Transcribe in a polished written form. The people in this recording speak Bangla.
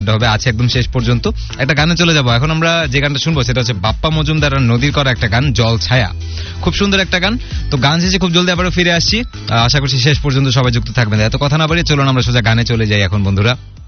হবে আছে একদম শেষ পর্যন্ত। একটা গানে চলে যাবো এখন। আমরা যে গানটা শুনবো সেটা হচ্ছে বাপ্পা মজুমদার আর নদীর করা একটা গান, জল ছায়া। খুব সুন্দর একটা গান। তো গান শেষে খুব জলদি আবারও ফিরে আসছি। আশা করছি শেষ পর্যন্ত সবাই যুক্ত থাকবেন। এত কথা না বাড়িয়ে চলুন আমরা সোজা গানে চলে যাই এখন বন্ধুরা।